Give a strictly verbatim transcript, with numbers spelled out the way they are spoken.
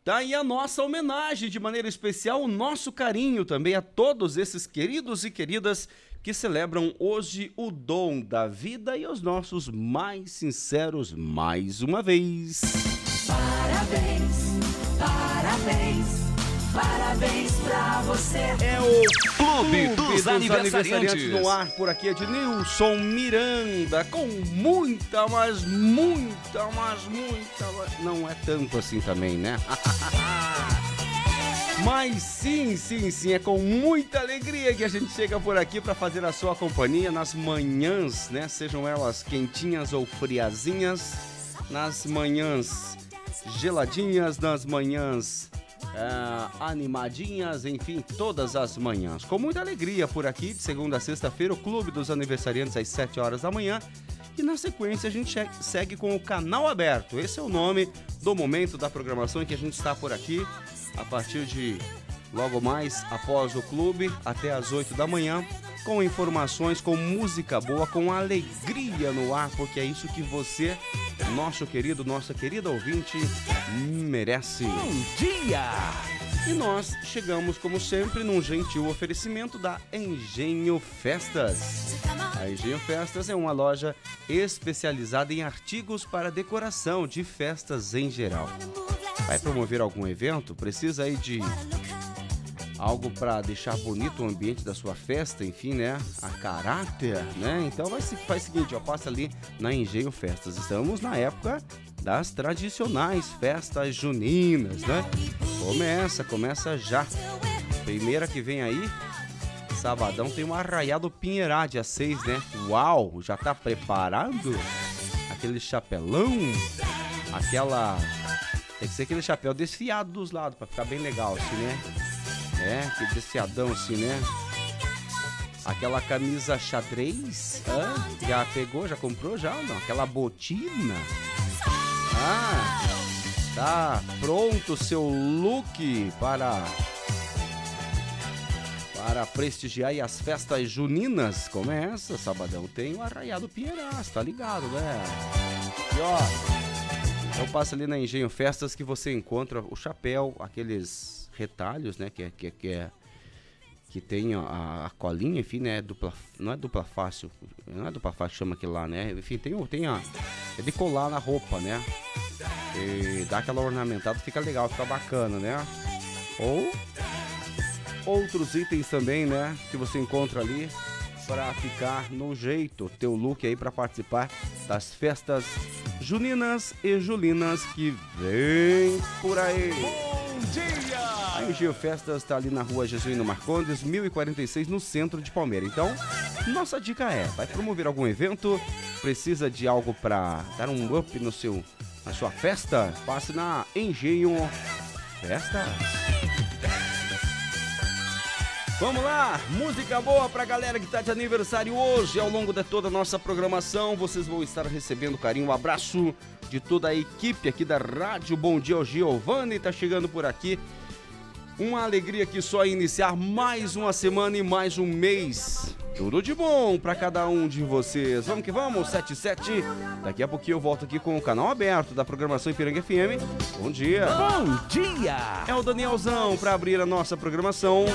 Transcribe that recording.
Tá aí a nossa homenagem, de maneira especial, o nosso carinho também a todos esses queridos e queridas que celebram hoje o dom da vida e os nossos mais sinceros mais uma vez. Parabéns, parabéns, parabéns pra você. É o Clube dos, dos Aniversariantes. Aniversariantes no ar, por aqui é de Nilson Miranda, com muita, mas muita, mas muita, mas... não é tanto assim também, né? Mas sim, sim, sim, é com muita alegria que a gente chega por aqui para fazer a sua companhia nas manhãs, né? Sejam elas quentinhas ou friazinhas, nas manhãs geladinhas, nas manhãs é, animadinhas, enfim, todas as manhãs. Com muita alegria por aqui, de segunda a sexta-feira, o Clube dos Aniversariantes às sete horas da manhã. E na sequência a gente segue com o Canal Aberto. Esse é o nome do momento da programação em que a gente está por aqui a partir de logo mais após o clube até às oito da manhã, com informações, com música boa, com alegria no ar, porque é isso que você, nosso querido, nossa querida ouvinte, merece. Bom dia! E nós chegamos, como sempre, num gentil oferecimento da Engenho Festas. A Engenho Festas é uma loja especializada em artigos para decoração de festas em geral. Vai promover algum evento? Precisa aí de algo para deixar bonito o ambiente da sua festa, enfim, né? A caráter, né? Então vai se faz o seguinte, ó, passa ali na Engenho Festas. Estamos na época das tradicionais festas juninas, né? Começa, começa já. Primeira que vem aí, sabadão, tem um Arraiado Pinheirá, dia seis, né? Uau, já tá preparado? Aquele chapelão, aquela... Tem que ser aquele chapéu desfiado dos lados, pra ficar bem legal, assim, né? É, aquele desfiadão, assim, né? Aquela camisa xadrez, hã? Já pegou, já comprou, já? Não, aquela botina. Ah, tá pronto o seu look para... Para prestigiar aí as festas juninas. Começa, sabadão, tem o Arraiado Pinheirá, tá ligado, né? E ó... Então passa ali na Engenho Festas que você encontra o chapéu, aqueles retalhos, né, que é que, que, é, que tem a, a colinha, enfim, né, dupla, não é dupla fácil, não é dupla fácil que chama aquilo lá, né, enfim, tem, tem a, é de colar na roupa, né, e dá aquela ornamentada, fica legal, fica bacana, né, ou outros itens também, né, que você encontra ali para ficar no jeito, teu look aí para participar das festas juninas e julinas que vem por aí. Bom dia! A Engenho Festas está ali na rua Jesuíno Marcondes, mil e quarenta e seis, no centro de Palmeira. Então, nossa dica é, vai promover algum evento, precisa de algo para dar um up no seu, na sua festa? Passe na Engenho Festas. Vamos lá, música boa pra galera que tá de aniversário hoje. Ao longo de toda a nossa programação, vocês vão estar recebendo carinho, um abraço de toda a equipe aqui da Rádio Bom Dia. O Giovanni tá chegando por aqui. Uma alegria que só iniciar mais uma semana e mais um mês. Tudo de bom pra cada um de vocês. Vamos que vamos, sete e sete. Daqui a pouquinho eu volto aqui com o canal aberto da programação Ipiranga F M. Bom dia. Bom dia! É o Danielzão pra abrir a nossa programação.